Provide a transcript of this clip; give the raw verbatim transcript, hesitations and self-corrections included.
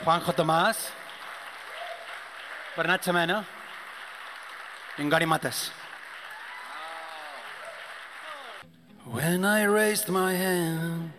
Juanjo Tomás, Bernat Ximeno i en Gary Mates. When I raised my hand